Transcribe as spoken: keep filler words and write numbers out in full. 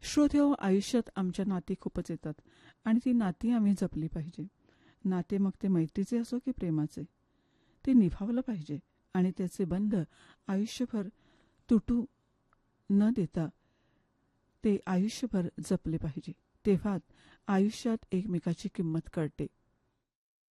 श्रोतेहो, आयुष्यात आमच्या नाती खूपच येतात आणि ती नाती आम्ही जपली पाहिजे. नाते मग ते मैत्रीचे असो की प्रेमाचे, ते निभावलं पाहिजे आणि त्याचे बंध आयुष्यभर तुटू न देता ते आयुष्यभर जपले पाहिजे. तेव्हाच आयुष्यात एकमेकाची किंमत कळते.